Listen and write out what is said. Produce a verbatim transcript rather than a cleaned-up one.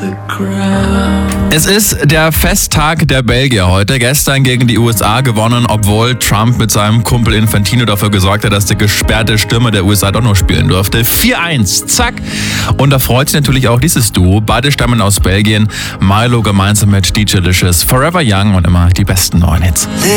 Es ist der Festtag der Belgier heute. Gestern gegen die U S A gewonnen, obwohl Trump mit seinem Kumpel Infantino dafür gesorgt hat, dass der gesperrte Stürmer der U S A doch noch spielen durfte. vier eins, zack. Und da freut sich natürlich auch dieses Duo. Beide stammen aus Belgien. Milo gemeinsam mit D J Licious, Forever Young und immer die besten neuen Hits.